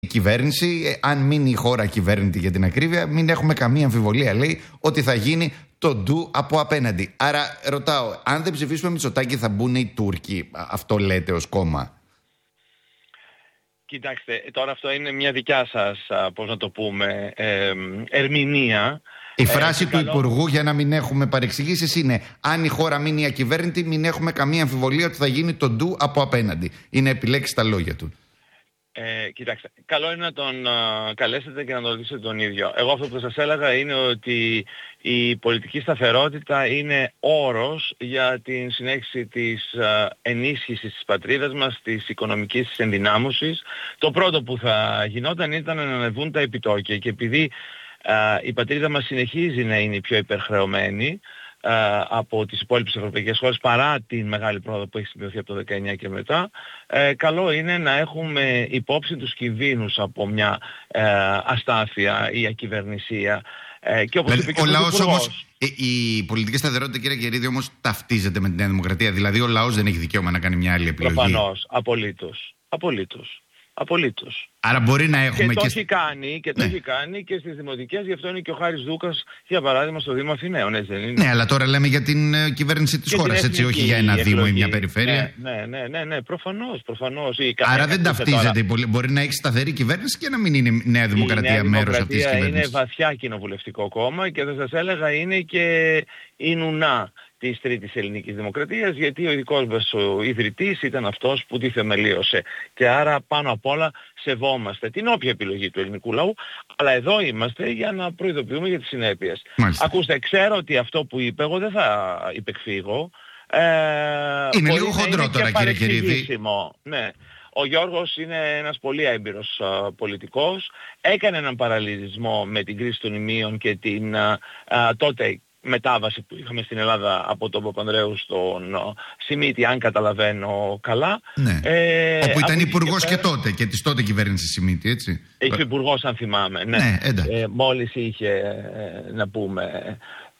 η κυβέρνηση, αν μείνει η χώρα κυβέρνητη για την ακρίβεια, μην έχουμε καμία αμφιβολία, λέει, ότι θα γίνει το ντου από απέναντι. Άρα ρωτάω, αν δεν ψηφίσουμε Μητσοτάκη θα μπουν οι Τούρκοι? Αυτό λέτε ως κόμμα? Κοιτάξτε, τώρα αυτό είναι μια δικιά σας, πώς να το πούμε, ερμηνεία. Η φράση του Υπουργού, για να μην έχουμε παρεξηγήσεις, είναι: αν η χώρα μείνει ακυβέρνητη, μην έχουμε καμία αμφιβολία ότι θα γίνει το ντου από απέναντι. Είναι επιλέξει τα λόγια του. Κοιτάξτε, καλό είναι να τον καλέσετε και να τον ρωτήσετε τον ίδιο. Εγώ αυτό που σας έλεγα είναι ότι η πολιτική σταθερότητα είναι όρος για την συνέχιση της ενίσχυσης της πατρίδας μας, της οικονομικής της ενδυνάμωσης. Το πρώτο που θα γινόταν ήταν να ανεβούν τα επιτόκια, και επειδή η πατρίδα μας συνεχίζει να είναι η πιο υπερχρεωμένη από τις υπόλοιπες ευρωπαϊκές χώρες, παρά την μεγάλη πρόοδο που έχει σημειωθεί από το 19 και μετά, καλό είναι να έχουμε υπόψη τους κινδύνους από μια αστάθεια ή ακυβερνησία. Και όπως είπε και ο λαός όμως, η πολιτική σταθερότητα, κύριε Κερίδη, όμως ταυτίζεται με τη Νέα Δημοκρατία. Δηλαδή ο λαός δεν έχει δικαίωμα να κάνει μια άλλη επιλογή. Προφανώς, απολύτως. Άρα μπορεί να έχουμε και το έχει κάνει και στις δημοτικές, γι' αυτό είναι και ο Χάρης Δούκας, για παράδειγμα, στο Δήμο Αθηναίων, έτσι δεν είναι? Ναι, αλλά τώρα λέμε για την κυβέρνηση της χώρας, έτσι, όχι για ένα δήμο ή μια περιφέρεια. Ναι, προφανώς. Άρα δεν ταυτίζεται. Τώρα, μπορεί να έχει σταθερή κυβέρνηση και να μην είναι η Νέα Δημοκρατία μέρος αυτής της κυβέρνησης. Είναι βαθιά κοινοβουλευτικό κόμμα και θα σας έλεγα είναι και η νουνά της Τρίτης Ελληνικής Δημοκρατίας, γιατί ο ειδικός μας ο ιδρυτής ήταν αυτός που τη θεμελίωσε. Και άρα πάνω απ' όλα σεβόμαστε την όποια επιλογή του ελληνικού λαού, αλλά εδώ είμαστε για να προειδοποιούμε για τις συνέπειες. Ακούστε, ξέρω ότι αυτό που είπε, εγώ δεν θα υπεκφύγω. Είναι λίγο χοντρό τώρα, κύριε Κερίδη. Ναι. Ο Γιώργος είναι ένας πολύ έμπειρος πολιτικός. Έκανε έναν παραλληλισμό με την κρίση των ημείων και την τότε μετάβαση που είχαμε στην Ελλάδα από τον Παπανδρέου στον Σιμίτη, αν καταλαβαίνω καλά. Ναι. Όπου ήταν υπουργός και τότε, και της τότε κυβέρνησης Σιμίτη, έτσι. Είχε υπουργός, αν θυμάμαι. Ναι. Μόλις είχε, να πούμε,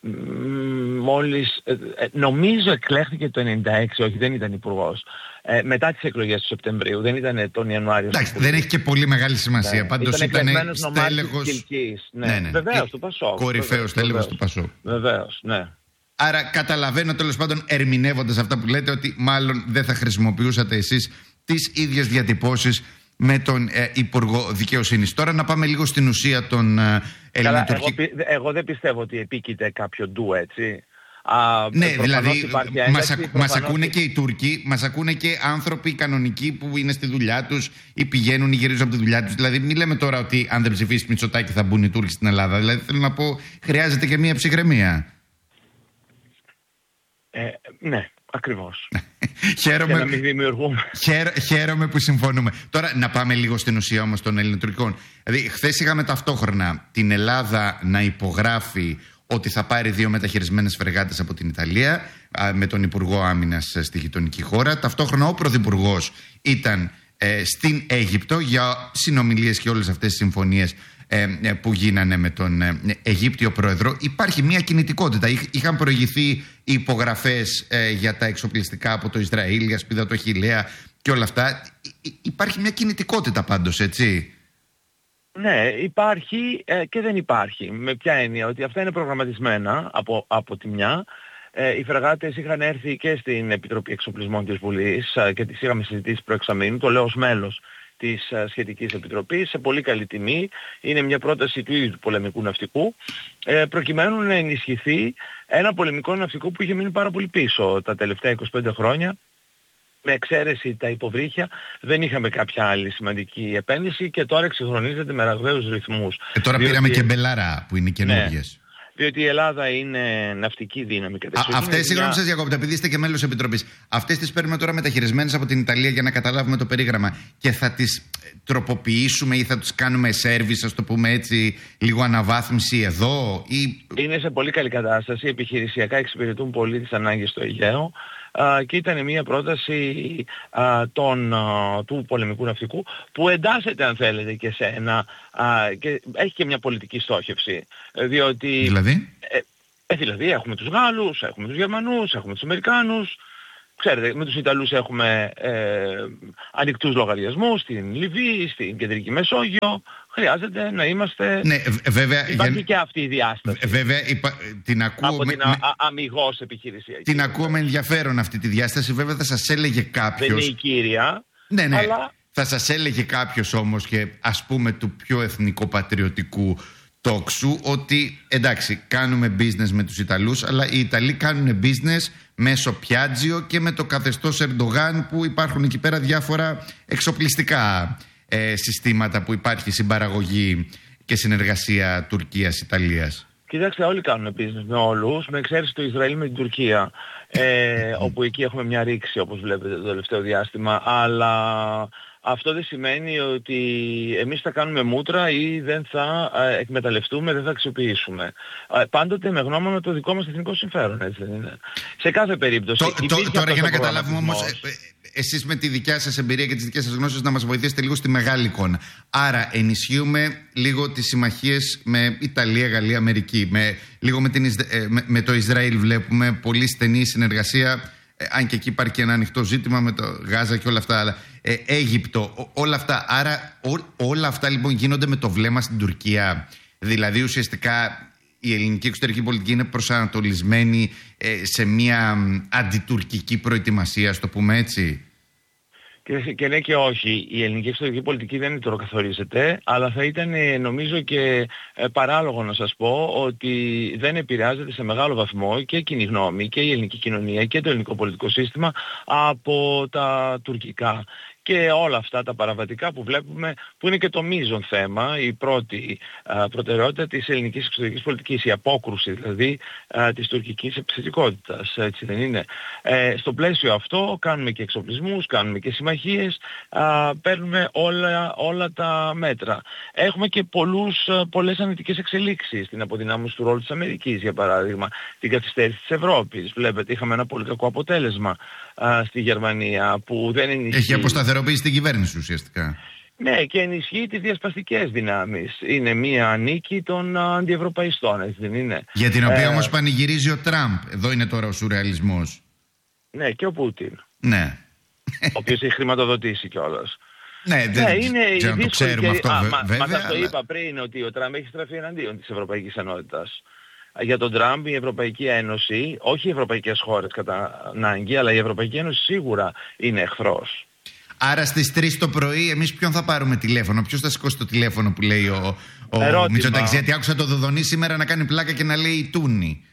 νομίζω εκλέχθηκε το 96, όχι, δεν ήταν υπουργός. Μετά τις εκλογές του Σεπτεμβρίου, δεν ήταν τον Ιανουάριο. Εντάξει, δεν έχει και πολύ μεγάλη σημασία. Πάντως ήταν στέλεχος. Ναι. Βεβαίως, του Πασόκ. Κορυφαίος στέλεχος του Πασόκ. Βεβαίως, ναι. Άρα καταλαβαίνω, τέλος πάντων, ερμηνεύοντας αυτά που λέτε, ότι μάλλον δεν θα χρησιμοποιούσατε εσείς τις ίδιες διατυπώσεις με τον Υπουργό Δικαιοσύνης. Τώρα να πάμε λίγο στην ουσία των ελληνοτουρκικών. Εγώ δεν πιστεύω ότι επίκειται κάποιο ντου, έτσι. Ναι, δηλαδή μας ακούνε και οι Τούρκοι, μας ακούνε και άνθρωποι κανονικοί που είναι στη δουλειά τους ή πηγαίνουν ή γυρίζουν από τη δουλειά τους. Δηλαδή μην λέμε τώρα ότι αν δεν ψηφίσει Μητσοτάκη θα μπουν οι Τούρκοι στην Ελλάδα. Δηλαδή θέλω να πω, χρειάζεται και μια ψυχραιμία. Ναι, ακριβώς. Χαίρομαι που συμφωνούμε. Τώρα να πάμε λίγο στην ουσία όμως των ελληνοτουρκικών. Δηλαδή χθες είχαμε ταυτόχρονα την Ελλάδα να υπογράφει ότι θα πάρει 2 μεταχειρισμένες φρεγάτες από την Ιταλία, με τον Υπουργό Άμυνας στη γειτονική χώρα. Ταυτόχρονα ο Πρωθυπουργός ήταν στην Αίγυπτο για συνομιλίες και όλες αυτές τις συμφωνίες που γίνανε με τον Αιγύπτιο Πρόεδρο. Υπάρχει μια κινητικότητα. Είχαν προηγηθεί οι υπογραφές για τα εξοπλιστικά από το Ισραήλ, για σπίδα το Χιλέα και όλα αυτά. Υπάρχει μια κινητικότητα πάντως, έτσι. Ναι, υπάρχει και δεν υπάρχει. Με ποια έννοια? Ότι αυτά είναι προγραμματισμένα από τη μια. Οι φρεγάτες είχαν έρθει και στην Επιτροπή Εξοπλισμών της Βουλής και τις είχαμε συζητήσει προεξαμήνου. Το λέω ως μέλος της σχετικής επιτροπής, σε πολύ καλή τιμή. Είναι μια πρόταση του ίδιου του πολεμικού ναυτικού, προκειμένου να ενισχυθεί ένα πολεμικό ναυτικό που είχε μείνει πάρα πολύ πίσω τα τελευταία 25 χρόνια. Με εξαίρεση τα υποβρύχια, δεν είχαμε κάποια άλλη σημαντική επένδυση και τώρα εξυγχρονίζεται με ραγδαίους ρυθμούς. Τώρα πήραμε και μπελάρα που είναι καινούργιες. Διότι η Ελλάδα είναι ναυτική δύναμη. Αυτές, συγγνώμη σας διακόπτω, επειδή είστε και μέλος Επιτροπής, αυτές τις παίρνουμε τώρα μεταχειρισμένες από την Ιταλία για να καταλάβουμε το περίγραμμα και θα τις τροποποιήσουμε ή θα τους κάνουμε σέρβις, ας το πούμε έτσι, λίγο αναβάθμιση εδώ ή... Είναι σε πολύ καλή κατάσταση, επιχειρησιακά εξυπηρετούν πολύ τις ανάγκες στο Αιγαίο. Και ήταν μια πρόταση του πολεμικού ναυτικού που εντάσσεται, αν θέλετε, και σε ένα και έχει και μια πολιτική στόχευση, διότι δηλαδή έχουμε τους Γάλλους, έχουμε τους Γερμανούς, έχουμε τους Αμερικάνους, Ξέρετε, με τους Ιταλούς έχουμε ανοιχτούς λογαριασμούς στην Λιβύη, στην Κεντρική Μεσόγειο. Χρειάζεται να είμαστε... Ναι, βέβαια, υπάρχει και αυτή η διάσταση. Βέβαια, την ακούω... Από την αμιγώς επιχειρησιακή. Την ακούω με ενδιαφέρον αυτή τη διάσταση. Βέβαια θα σας έλεγε κάποιος... Δεν είναι η κύρια, ναι, αλλά... Θα σας έλεγε κάποιος όμως, και ας πούμε του πιο εθνικοπατριωτικού τόξου, ότι εντάξει, κάνουμε business με τους Ιταλούς, αλλά οι Ιταλοί κάνουν business μέσω Πιάτζιο και με το καθεστώς Ερντογάν, που υπάρχουν εκεί πέρα διάφορα εξοπλιστικά συστήματα που υπάρχει συμπαραγωγή και συνεργασία Τουρκίας-Ιταλίας. Κοιτάξτε, όλοι κάνουν business με όλους, με εξαίρεση το Ισραήλ με την Τουρκία, όπου εκεί έχουμε μια ρήξη, όπως βλέπετε, το τελευταίο διάστημα, αλλά αυτό δεν σημαίνει ότι εμείς θα κάνουμε μούτρα ή δεν θα εκμεταλλευτούμε, δεν θα αξιοποιήσουμε. Πάντοτε με γνώμονα το δικό μας εθνικό συμφέρον, έτσι δεν είναι? Σε κάθε περίπτωση. Τώρα για να καταλάβουμε όμως, εσείς με τη δικιά σας εμπειρία και τις δικές σας γνώσεις να μας βοηθήσετε λίγο στη μεγάλη εικόνα. Άρα ενισχύουμε λίγο τις συμμαχίες με Ιταλία, Γαλλία, Αμερική. Λίγο με το Ισραήλ βλέπουμε πολύ στενή συνεργασία, αν και εκεί υπάρχει και ένα ανοιχτό ζήτημα με το Γάζα και όλα αυτά, αλλά Αίγυπτο, όλα αυτά. Άρα όλα αυτά λοιπόν γίνονται με το βλέμμα στην Τουρκία. Δηλαδή ουσιαστικά η ελληνική εξωτερική πολιτική είναι προσανατολισμένη σε μια αντιτουρκική προετοιμασία, ας το πούμε έτσι. Και ναι και όχι. Η ελληνική εξωτερική πολιτική δεν καθορίζεται, αλλά θα ήταν νομίζω και παράλογο να σας πω ότι δεν επηρεάζεται σε μεγάλο βαθμό και η κοινή γνώμη και η ελληνική κοινωνία και το ελληνικό πολιτικό σύστημα από τα τουρκικά. Και όλα αυτά τα παραβατικά που βλέπουμε, που είναι και το μείζον θέμα, η πρώτη προτεραιότητα της ελληνικής εξωτερικής πολιτικής, η απόκρουση δηλαδή της τουρκικής επιθετικότητας, έτσι δεν είναι? Στο πλαίσιο αυτό κάνουμε και εξοπλισμούς, κάνουμε και συμμαχίες, παίρνουμε όλα τα μέτρα. Έχουμε και πολλές αρνητικές εξελίξεις, την αποδυνάμωση του ρόλου της Αμερικής, για παράδειγμα, την καθυστέρηση της Ευρώπης. Βλέπετε, είχαμε ένα πολύ κακό αποτέλεσμα στη Γερμανία που δεν ενισχύει. Έχει αποσταθεροποιήσει την κυβέρνηση ουσιαστικά. Ναι, και ενισχύει τις διασπαστικές δυνάμεις. Είναι μία νίκη των αντιευρωπαϊστών, έτσι δεν είναι? Για την οποία όμως πανηγυρίζει ο Τραμπ. Εδώ είναι τώρα ο σουρεαλισμός. Ναι, και ο Πούτιν. Ναι. Ο οποίος έχει χρηματοδοτήσει κιόλας. Ναι, δεν το ξέρουμε αυτό βέβαια. Μα το είπα πριν, ότι ο Τραμπ έχει στραφεί εναντίον της Ευρωπαϊκής Ενότητας. Για τον Τραμπ η Ευρωπαϊκή Ένωση, όχι οι ευρωπαϊκές χώρες κατά ανάγκη, αλλά η Ευρωπαϊκή Ένωση σίγουρα είναι εχθρός. Άρα στις 3 το πρωί εμείς ποιον θα πάρουμε τηλέφωνο? Ποιος θα σηκώσει το τηλέφωνο που λέει ο Μητσοτάκης? Γιατί άκουσα το Δοδονή σήμερα να κάνει πλάκα και να λέει Τούνη.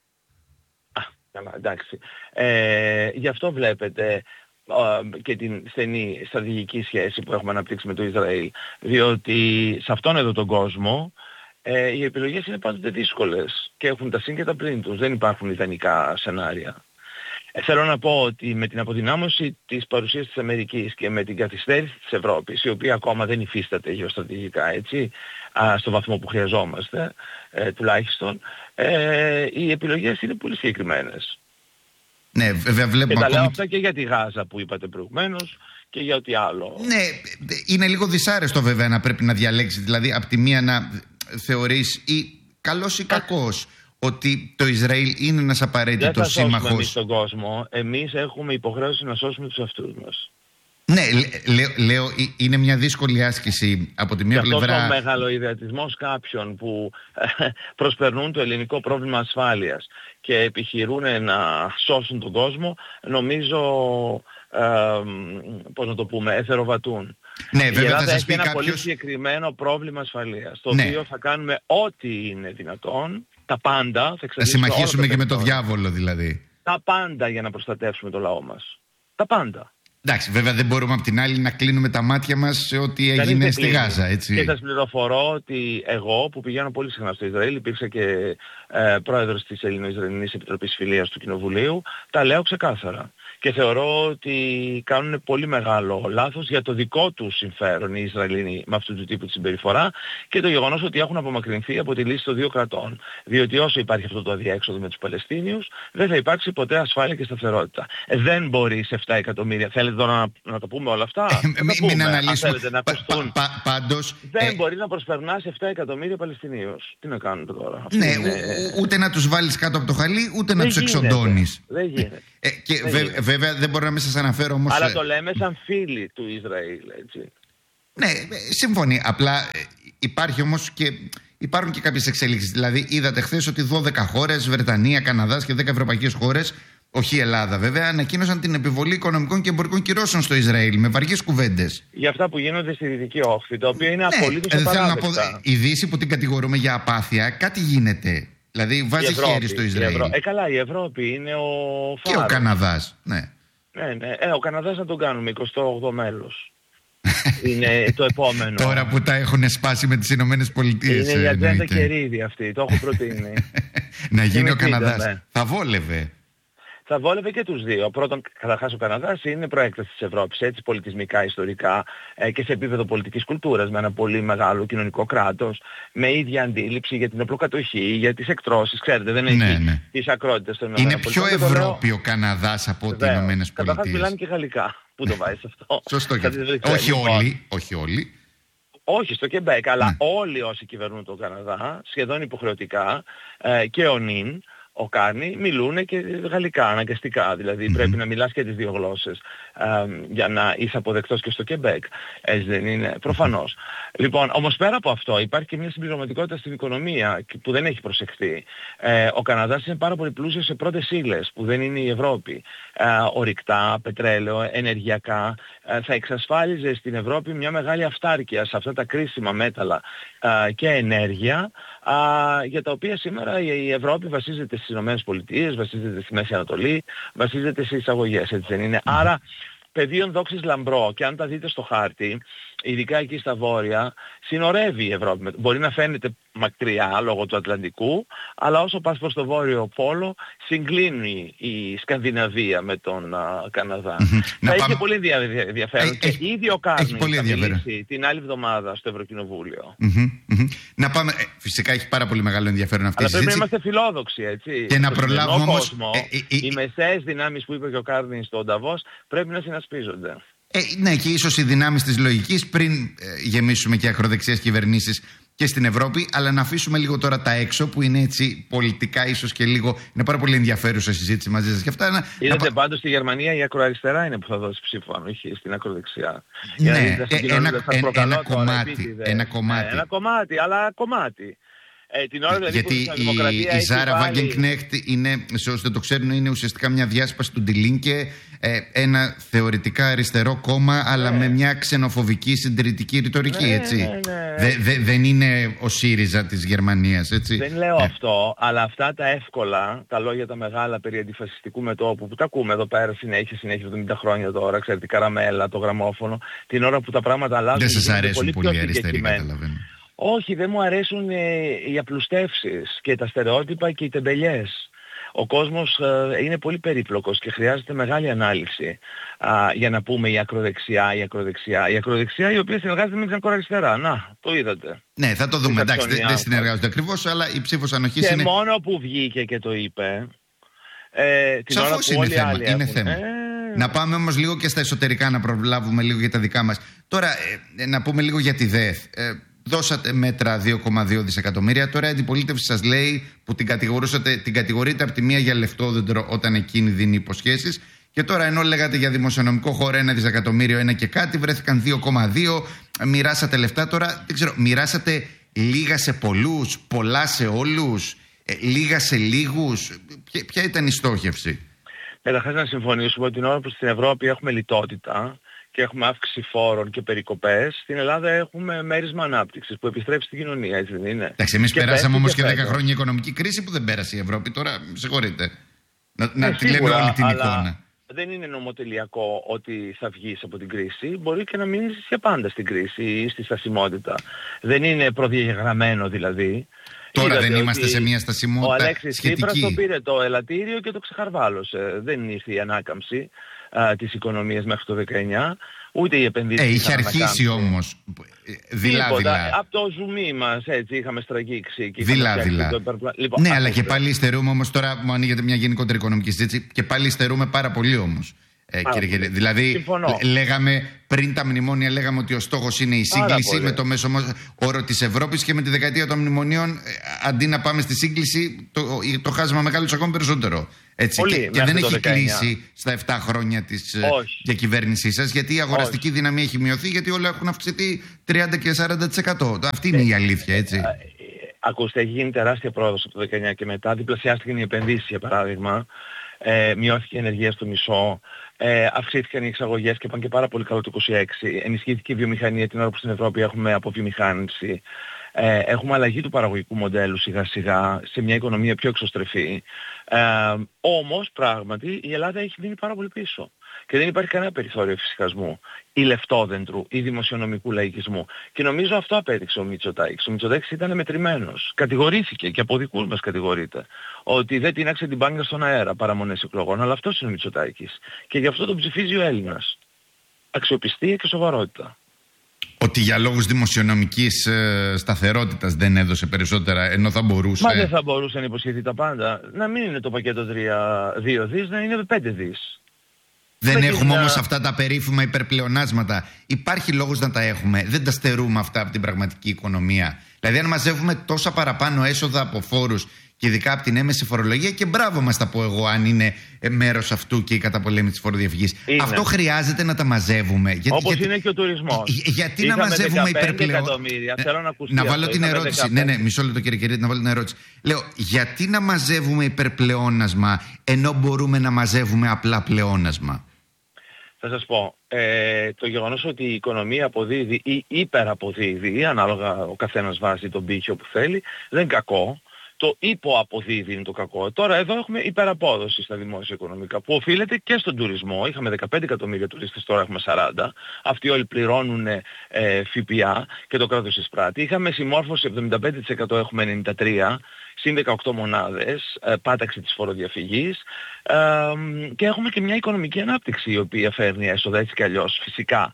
Καλά, εντάξει. Γι' αυτό βλέπετε και την στενή στρατηγική σχέση που έχουμε αναπτύξει με το Ισραήλ. Διότι σε αυτόν εδώ τον κόσμο οι επιλογές είναι πάντοτε δύσκολες και έχουν τα συν και τα πλήν τους. Δεν υπάρχουν ιδανικά σενάρια. Θέλω να πω ότι με την αποδυνάμωση της παρουσίας της Αμερικής και με την καθυστέρηση της Ευρώπης, η οποία ακόμα δεν υφίσταται γεωστρατηγικά, έτσι, στο βαθμό που χρειαζόμαστε, τουλάχιστον, οι επιλογές είναι πολύ συγκεκριμένες. Ναι, βέβαια βλέπουμε. Και τα λέω αυτά και για τη Γάζα που είπατε προηγουμένως και για ό,τι άλλο. Ναι, είναι λίγο δυσάρεστο βέβαια να πρέπει να διαλέξεις. Δηλαδή, από τη μία να θεωρείς ή καλός ή κακός ότι το Ισραήλ είναι ένας απαραίτητος σύμμαχος. Δεν θα σώσουμε εμείς τον κόσμο. Εμείς έχουμε υποχρέωση να σώσουμε τους εαυτούς μας. Ναι, λέω είναι μια δύσκολη άσκηση από τη μία πλευρά. Αυτό ο μεγαλοειδεατισμός κάποιων που προσπερνούν το ελληνικό πρόβλημα ασφάλειας και επιχειρούν να σώσουν τον κόσμο, νομίζω, πώς να το πούμε, εθεροβατούν. Ναι, βέβαια, η Ελλάδα θα σας πει έχει ένα κάποιος... πολύ συγκεκριμένο πρόβλημα ασφαλείας, το ναι, οποίο θα κάνουμε ό,τι είναι δυνατόν, τα πάντα. Θα συμμαχίσουμε και με το διάβολο δηλαδή. Τα πάντα για να προστατεύσουμε το λαό μας. Τα πάντα. Εντάξει, βέβαια δεν μπορούμε απ' την άλλη να κλείνουμε τα μάτια μας σε ό,τι έγινε στη Γάζα, έτσι. Και σας πληροφορώ ότι εγώ που πηγαίνω πολύ συχνά στο Ισραήλ, υπήρξα και πρόεδρος της Ελληνο-Ισραηλινής Επιτροπής Φιλίας του Κοινοβουλίου, τα λέω ξεκάθαρα. Και θεωρώ ότι κάνουν πολύ μεγάλο λάθος για το δικό τους συμφέρον οι Ισραηλινοί με αυτού του τύπου τη συμπεριφορά και το γεγονός ότι έχουν απομακρυνθεί από τη λύση των δύο κρατών. Διότι όσο υπάρχει αυτό το αδιέξοδο με τους Παλαιστίνιους, δεν θα υπάρξει ποτέ ασφάλεια και σταθερότητα. Δεν μπορεί σε 7 εκατομμύρια. Θέλετε τώρα να το πούμε όλα αυτά? Μην αναλύσουμε. Θέλετε να ακουστούν. Πάντως, δεν μπορεί να προσπερνά σε 7 εκατομμύρια Παλαιστινίους. Τι να κάνουμε τώρα? Ναι, ούτε να τους βάλεις κάτω από το χαλί, ούτε να τους εξοντώνεις. Δεν γίνεται. Και βέβαια δεν μπορώ να μην σας αναφέρω όμως. Αλλά το λέμε σαν φίλοι του Ισραήλ, έτσι. Ναι, συμφωνεί. Απλά υπάρχουν και κάποιες εξέλιξεις. Δηλαδή, είδατε χθες ότι 12 χώρες, Βρετανία, Καναδάς και 10 ευρωπαϊκές χώρες, όχι η Ελλάδα βέβαια, ανακοίνωσαν την επιβολή οικονομικών και εμπορικών κυρώσεων στο Ισραήλ με βαριές κουβέντες. Για αυτά που γίνονται στη Δυτική Όχθη, το οποίο είναι απολύτως απαράδεκτα. Η Δύση που την κατηγορούμε για απάθεια, κάτι γίνεται. Δηλαδή, βάζει χέρι στο Ισραήλ. Καλά, η Ευρώπη είναι ο φάρος. Και ο Καναδάς, ναι. Ναι. Ο Καναδάς θα τον κάνουμε 28ο μέλος. Είναι το επόμενο. Τώρα που τα έχουν σπάσει με τις Ηνωμένες Πολιτείες. Είναι η ατζέντα Κερίδη αυτή, το έχω προτείνει. Να γίνει ο Καναδάς. Ναι. Θα βόλευε. Θα βόλευε και τους δύο. Πρώτον, καταρχάς ο Καναδάς είναι προέκταση της Ευρώπης, έτσι πολιτισμικά, ιστορικά και σε επίπεδο πολιτικής κουλτούρας, με ένα πολύ μεγάλο κοινωνικό κράτος, με ίδια αντίληψη για την οπλοκατοχή, για τις εκτρώσεις. Ξέρετε, δεν έχει τις ακρότητες των ΗΠΑ. Είναι πιο Ευρώπη ο Καναδάς από τις ΗΠΑ. Καταρχάς μιλάνε και γαλλικά. Πού το βάζεις αυτό? Σωστό. Όχι όλοι. Όχι στο Κεμπέκ, αλλά όλοι όσοι κυβερνούν τον Καναδά, σχεδόν υποχρεωτικά, και ο Νιν, ο Κάρνη, μιλούν και γαλλικά αναγκαστικά. Δηλαδή πρέπει να μιλάς και τις δύο γλώσσες για να είσαι αποδεκτός και στο Κεμπέκ. Έτσι δεν είναι? Προφανώς. Λοιπόν, όμως πέρα από αυτό υπάρχει και μια συμπληρωματικότητα στην οικονομία που δεν έχει προσεχθεί. Ο Καναδάς είναι πάρα πολύ πλούσιος σε πρώτες ύλες που δεν είναι η Ευρώπη. Ορυκτά, πετρέλαιο, ενεργειακά. Θα εξασφάλιζε στην Ευρώπη μια μεγάλη αυτάρκεια σε αυτά τα κρίσιμα μέταλλα και ενέργεια, για τα οποία σήμερα η Ευρώπη βασίζεται στις Ηνωμένες Πολιτείες, βασίζεται στη Μέση Ανατολή, βασίζεται σε εισαγωγές, έτσι δεν είναι? Άρα πεδίων δόξης λαμπρό, και αν τα δείτε στο χάρτη, ειδικά εκεί στα βόρεια, συνορεύει η Ευρώπη. Μπορεί να φαίνεται μακριά λόγω του Ατλαντικού, αλλά όσο πας προς το βόρειο πόλο, συγκλίνει η Σκανδιναβία με τον Καναδά. Θα έχει πολύ ενδιαφέρον. Και ήδη ο Κάρνης θα μιλήσει την άλλη εβδομάδα στο Ευρωκοινοβούλιο. Να πάμε. Φυσικά έχει πάρα πολύ μεγάλο ενδιαφέρον αυτή η συζήτηση. Αλλά πρέπει να είμαστε φιλόδοξοι, έτσι. Και να προλάβουμε όμως. Οι μεσαίες δυνάμεις που είπε και ο Κάρνης στον Νταβός πρέπει να συνασπίζονται. Ναι, και ίσως οι δυνάμεις της λογικής πριν γεμίσουμε και ακροδεξιές κυβερνήσεις και στην Ευρώπη, αλλά να αφήσουμε λίγο τώρα τα έξω που είναι έτσι πολιτικά ίσως και λίγο. Είναι πάρα πολύ ενδιαφέρουσα συζήτηση μαζί σας. Είδατε πάντως στη Γερμανία η ακροαριστερά είναι που θα δώσει ψήφο, αν όχι στην ακροδεξιά. Ναι, ένα κομμάτι. Αλλά κομμάτι. Την ώρα δηλαδή γιατί η Ζάρα Βάγκενκνέχτ είναι, σε όσοι δεν το ξέρουν, είναι ουσιαστικά μια διάσπαση του Ντιλίνκε, ένα θεωρητικά αριστερό κόμμα, αλλά με μια ξενοφοβική συντηρητική ρητορική, έτσι. Δεν είναι ο ΣΥΡΙΖΑ της Γερμανίας, έτσι. Δεν λέω αυτό, αλλά αυτά τα εύκολα, τα λόγια τα μεγάλα περί αντιφασιστικού μετώπου που τα ακούμε εδώ πέρα συνέχεια 70 χρόνια τώρα, ξέρετε, Καραμέλα, το γραμμόφωνο, την ώρα που τα πράγματα αλλάζουν. Δεν σας αρέσουν πολύ αριστεροί, καταλαβαίνω. Όχι, δεν μου αρέσουν οι απλουστεύσεις και τα στερεότυπα και οι τεμπελιές. Ο κόσμος είναι πολύ περίπλοκος και χρειάζεται μεγάλη ανάλυση για να πούμε η ακροδεξιά. Η ακροδεξιά η οποία συνεργάζεται με την ακροαριστερά. Να, το είδατε. Ναι, θα το δούμε. Εντάξει, δεν συνεργάζονται ακριβώς, αλλά η ψήφος ανοχής είναι. Και μόνο που βγήκε και το είπε. Σαφώς είναι θέμα. Να πάμε όμως λίγο και στα εσωτερικά, να προλάβουμε λίγο για τα δικά μας. Τώρα, να πούμε λίγο για τη ΔΕΘ. Δώσατε μέτρα 2,2 δισεκατομμύρια. Τώρα η αντιπολίτευση σας λέει που την κατηγορείτε από τη μία για λεφτόδεντρο όταν εκείνη δίνει υποσχέσεις. Και τώρα ενώ λέγατε για δημοσιονομικό χώρο 1 δισεκατομμύριο, 1 και κάτι, βρέθηκαν 2,2. Μοιράσατε λεφτά τώρα. Δεν ξέρω, μοιράσατε λίγα σε πολλούς, πολλά σε όλους, λίγα σε λίγους. Ποια ήταν η στόχευση? Καταρχάς να συμφωνήσουμε ότι την ώρα που στην Ευρώπη έχουμε λιτότητα και έχουμε αύξηση φόρων και περικοπές, στην Ελλάδα έχουμε μέρισμα ανάπτυξης που επιστρέψει στην κοινωνία, έτσι δεν είναι? Εντάξει, εμείς περάσαμε όμως και 10 χρόνια οικονομική κρίση που δεν πέρασε η Ευρώπη. Τώρα, συγχωρείτε. Να τη λέμε όλη την εικόνα. Δεν είναι νομοτελειακό ότι θα βγεις από την κρίση. Μπορεί και να μείνεις για πάντα στην κρίση ή στη στασιμότητα. Δεν είναι προδιαγραμμένο δηλαδή. Τώρα δεν είμαστε σε μια στασιμότητα σχετική. Ο Αλέξης Τσίπρας το πήρε το ελαττήριο και το ξεχαρβάλωσε. Δεν ήρθε η ανάκαμψη της οικονομίας μέχρι το 19, ούτε οι επενδύσεις. Είχε αρχίσει όμως. Δειλά-δειλά. Από το ζουμί μας έτσι είχαμε στραγγίξει. Δειλά-δειλά. Λοιπόν, ναι, αλλά και πάλι υστερούμε όμως. Τώρα μου ανοίγεται μια γενικότερη οικονομική συζήτηση και πάλι υστερούμε πάρα πολύ όμως. Κύριε Γερή. Δηλαδή, λέγαμε πριν τα μνημόνια, λέγαμε ότι ο στόχος είναι η σύγκληση με το μέσο όρο της Ευρώπης, και με τη δεκαετία των μνημονίων, αντί να πάμε στη σύγκληση, το χάσμα μεγάλωσε ακόμη περισσότερο. Έτσι. Και δεν έχει κλείσει στα 7 χρόνια της διακυβέρνησής σας, γιατί η αγοραστική δύναμη έχει μειωθεί, γιατί όλα έχουν αυξηθεί 30 και 40%. Αυτή είναι η αλήθεια, έτσι. Ακούστε, έχει γίνει τεράστια πρόοδος από το 19 και μετά. Διπλασιάστηκαν οι επενδύσεις, για παράδειγμα. Μειώθηκε η ενεργεία στο μισό. Αυξήθηκαν οι εξαγωγές και πάνε και πάρα πολύ καλό το 26. Ενισχύθηκε η βιομηχανία την ώρα που στην Ευρώπη έχουμε αποβιομηχάνηση. Έχουμε αλλαγή του παραγωγικού μοντέλου σιγά σιγά σε μια οικονομία πιο εξωστρεφή. Όμως πράγματι η Ελλάδα έχει μείνει πάρα πολύ πίσω. Και δεν υπάρχει κανένα περιθώριο εφησυχασμού ή λεφτόδεντρου ή δημοσιονομικού λαϊκισμού. Και νομίζω αυτό απέδειξε ο Μητσοτάκης. Ο Μητσοτάκης ήταν μετρημένος. Κατηγορήθηκε και από δικούς μας κατηγορείται ότι δεν τίναξε την μπάνκα στον αέρα παραμονές εκλογών. Αλλά αυτός είναι ο Μητσοτάκης. Και γι' αυτό τον ψηφίζει ο Έλληνας. Αξιοπιστία και σοβαρότητα. Ότι για λόγους δημοσιονομικής σταθερότητας δεν έδωσε περισσότερα, ενώ θα μπορούσε. Μα δεν θα μπορούσε να υποσχεθεί τα πάντα. Να μην είναι το πακέτο 2 δις, να είναι 5 δις. Δεν έχουμε όμως αυτά τα περίφημα υπερπλεονάσματα. Υπάρχει λόγος να τα έχουμε. Δεν τα στερούμε αυτά από την πραγματική οικονομία. Δηλαδή, αν μαζεύουμε τόσα παραπάνω έσοδα από φόρους, και ειδικά από την έμεση φορολογία, και μπράβο μας τα πω εγώ, αν είναι μέρος αυτού και η καταπολέμηση της φοροδιαφυγής. Αυτό χρειάζεται να τα μαζεύουμε. Όπως είναι και ο τουρισμός. Γιατί να μαζεύουμε υπερπλεονάσματα. Να βάλω την ερώτηση. Ναι, μισό λεπτό, κύριε Κερίτη, να βάλω την ερώτηση. Λέω, γιατί να μαζεύουμε υπερπλεόνασμα ενώ μπορούμε να μαζεύουμε απλά πλεόνασμα? Θα σας πω, το γεγονός ότι η οικονομία αποδίδει ή υπεραποδίδει, ανάλογα ο καθένας βάζει τον πύχιο που θέλει, δεν είναι κακό. Το υποαποδίδει είναι το κακό. Τώρα εδώ έχουμε υπεραπόδοση στα δημόσια οικονομικά, που οφείλεται και στον τουρισμό. Είχαμε 15 εκατομμύρια τουρίστες, τώρα έχουμε 40. Αυτοί όλοι πληρώνουν ΦΠΑ και το κράτος εισπράττει. Είχαμε συμμόρφωση 75%, έχουμε 93%. Συν 18 μονάδες, πάταξη της φοροδιαφυγής, και έχουμε και μια οικονομική ανάπτυξη η οποία φέρνει έσοδα έτσι κι αλλιώς φυσικά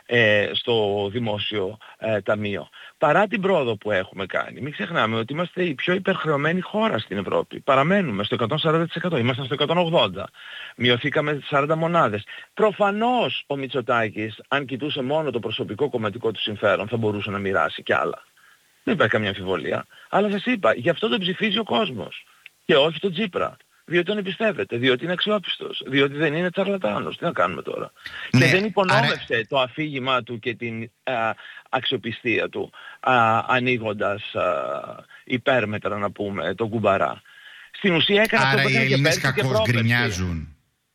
στο δημόσιο ταμείο. Παρά την πρόοδο που έχουμε κάνει, μην ξεχνάμε ότι είμαστε η πιο υπερχρεωμένη χώρα στην Ευρώπη. Παραμένουμε στο 140%, είμαστε στο 180%. Μειωθήκαμε στις 40 μονάδες. Προφανώς ο Μητσοτάκης, αν κοιτούσε μόνο το προσωπικό κομματικό του συμφέρον, θα μπορούσε να μοιράσει κι άλλα. Δεν υπάρχει καμία αμφιβολία. Αλλά σας είπα, γι' αυτό τον ψηφίζει ο κόσμος. Και όχι τον Τσίπρα. Διότι τον εμπιστεύεται, διότι είναι αξιόπιστος, διότι δεν είναι τσαρλατάνος. Τι να κάνουμε τώρα? Ναι, και δεν υπονόμευσε το αφήγημά του και την αξιοπιστία του, ανοίγοντας υπέρμετρα, να πούμε, τον κουμπαρά. Στην ουσία έκανε αυτό που έκανε και πέρσι και πρόπερσι.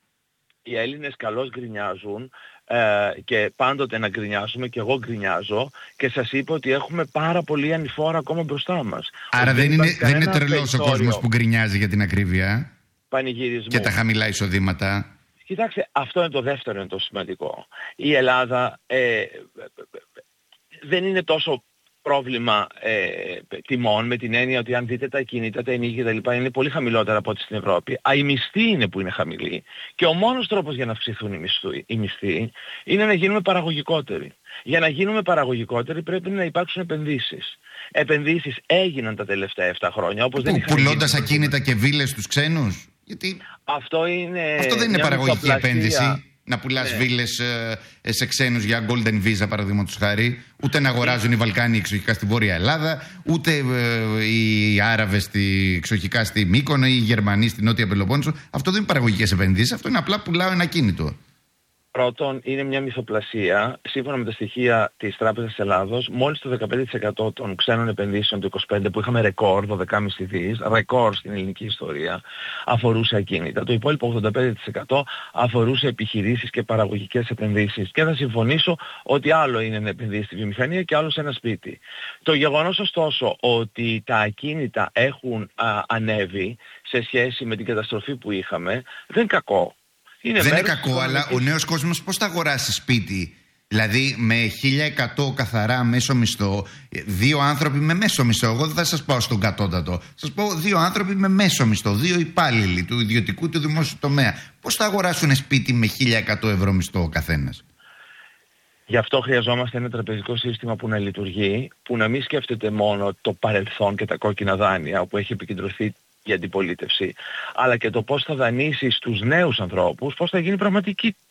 Οι Έλληνες καλώς γκρινιάζουν, και πάντοτε να γκρινιάζουμε, και εγώ γκρινιάζω, και σας είπα ότι έχουμε πάρα πολύ ανηφόρα ακόμα μπροστά μας. Άρα δεν είναι τρελός ο κόσμος που γκρινιάζει για την ακρίβεια πανηγυρισμού και τα χαμηλά εισοδήματα. Κοιτάξτε, αυτό είναι το δεύτερο, είναι το σημαντικό. Η Ελλάδα δεν είναι τόσο πρόβλημα τιμών, με την έννοια ότι αν δείτε τα ακίνητα, τα ενοίγια κτλ. Είναι πολύ χαμηλότερα από ό,τι στην Ευρώπη. Οι μισθοί είναι που είναι χαμηλοί. Και ο μόνος τρόπος για να αυξηθούν οι μισθοί είναι να γίνουμε παραγωγικότεροι. Για να γίνουμε παραγωγικότεροι πρέπει να υπάρξουν επενδύσεις. Επενδύσεις έγιναν τα τελευταία 7 χρόνια. Πουλώντας ακίνητα και βίλες στους ξένους. Γιατί αυτό δεν είναι παραγωγική επένδυση. Να πουλάς βίλες σε ξένους για Golden Visa, παραδείγματος χάρη. Ούτε να αγοράζουν οι Βαλκάνοι εξοχικά στη Βόρεια Ελλάδα, ούτε οι Άραβες εξοχικά στη Μύκονο ή οι Γερμανοί στη Νότια Πελοπόννησο. Αυτό δεν είναι παραγωγικές επενδύσεις. Αυτό είναι απλά πουλάω ένα κίνητο. Πρώτον, είναι μια μυθοπλασία. Σύμφωνα με τα στοιχεία της Τράπεζας Ελλάδος, μόλις το 15% των ξένων επενδύσεων του 25, που είχαμε ρεκόρ, 12,5 δις, ρεκόρ στην ελληνική ιστορία, αφορούσε ακίνητα. Το υπόλοιπο 85% αφορούσε επιχειρήσεις και παραγωγικές επενδύσεις. Και θα συμφωνήσω ότι άλλο είναι να επενδύσει στη βιομηχανία και άλλο σε ένα σπίτι. Το γεγονός ωστόσο ότι τα ακίνητα έχουν ανέβει σε σχέση με την καταστροφή που είχαμε, δεν είναι κακό. Δεν είναι κακό, αλλά ο νέος κόσμος πώς θα αγοράσει σπίτι? Δηλαδή με 1.100 καθαρά μέσο μισθό, 2 άνθρωποι με μέσο μισθό. Εγώ δεν θα σας πάω στον κατώτατο. Σας πω 2 άνθρωποι με μέσο μισθό, 2 υπάλληλοι του ιδιωτικού του δημόσιου τομέα. Πώς θα αγοράσουν σπίτι με 1.100 ευρώ μισθό ο καθένας? Γι' αυτό χρειαζόμαστε ένα τραπεζικό σύστημα που να λειτουργεί, που να μην σκέφτεται μόνο το παρελθόν και τα κόκκινα δάνεια, όπου έχει επικεντρωθεί η αντιπολίτευση, αλλά και το πώς θα δανείσει στους νέους ανθρώπους, πώς θα γίνει πραγματική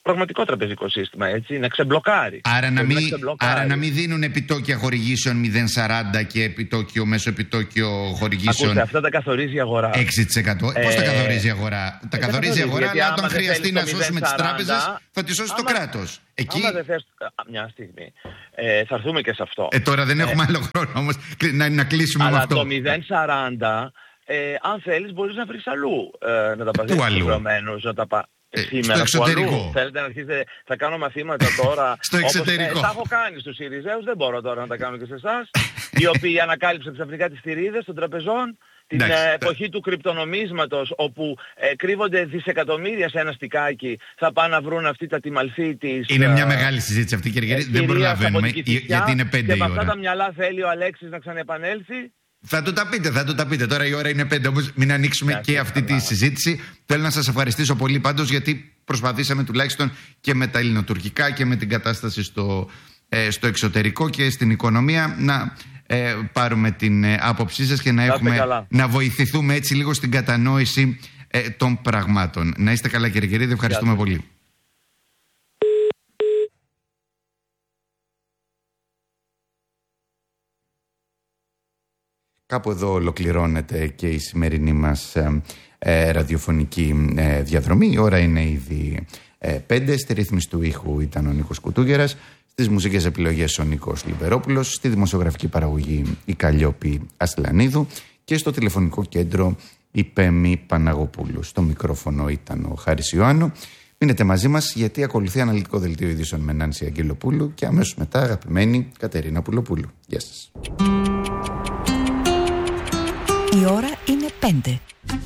πραγματικό τραπεζικό σύστημα, έτσι, να ξεμπλοκάρει. Άρα να μην δίνουν επιτόκια χορηγήσεων 0,40 και επιτόκιο, μέσο επιτόκιο χορηγήσεων. Ακούστε, αυτά τα καθορίζει η αγορά. 6%. Πώς τα καθορίζει η αγορά? Τα καθορίζει η αγορά, αλλά όταν χρειαστεί να σώσουμε τις τράπεζες, θα τις σώσει το κράτος. Εκεί... Άμα δεν θες... Μια στιγμή. Θα έρθουμε και σε αυτό. Τώρα δεν έχουμε άλλο χρόνο όμως να κλείσουμε αλλά με αυτό. Αλλά το 0,40, αν θέλεις, μπορείς να βρεις αλλού να τα πας υποχρεωμένους, να τα σήμερα στο εξωτερικό. Αλλού. Θέλετε να αρχίσετε, θα κάνω μαθήματα τώρα. Στο εξωτερικό. Τα έχω κάνει στους Συριζέους, δεν μπορώ τώρα να τα κάνω και σε εσάς. Οι οποίοι ανακάλυψαν ξαφνικά τις θηρίδες των τραπεζών. Την εποχή του κρυπτονομίσματος, όπου κρύβονται δισεκατομμύρια σε ένα στικάκι, θα πάνε να βρουν αυτή τα τιμαλφή της. Είναι μια μεγάλη συζήτηση αυτή, κύριε. Δεν προλαβαίνουμε, γιατί είναι 5 η ώρα. Και με αυτά τα μυαλά θέλει ο Αλέξης να ξαναεπανέλθει. Θα του τα πείτε. Τώρα η ώρα είναι 5, όμως μην ανοίξουμε και αυτή τη συζήτηση. Θέλω να σας ευχαριστήσω πολύ πάντως, γιατί προσπαθήσαμε τουλάχιστον και με τα ελληνοτουρκικά και με την κατάσταση στο εξωτερικό και στην οικονομία να πάρουμε την άποψή σας και να βοηθηθούμε έτσι λίγο στην κατανόηση των πραγμάτων. Να είστε καλά, κύριε Κερίδη, ευχαριστούμε πολύ. Κάπου εδώ ολοκληρώνεται και η σημερινή μας ραδιοφωνική διαδρομή. Η ώρα είναι ήδη 5. Στη ρύθμιση του ήχου ήταν ο Νίκος Κουτούγερας. Στις μουσικές επιλογές ο Νίκος Λιμπερόπουλος. Στη δημοσιογραφική παραγωγή η Καλλιόπη Ασλανίδου. Και στο τηλεφωνικό κέντρο η Πέμη Παναγοπούλου. Στο μικρόφωνο ήταν ο Χάρης Ιωάννου. Μείνετε μαζί μας, γιατί ακολουθεί αναλυτικό δελτίο ειδήσεων με Νάνση Αγγελοπούλου και αμέσως μετά αγαπημένη Κατερίνα Πουλοπούλου. Γεια σας. Η ώρα είναι 5.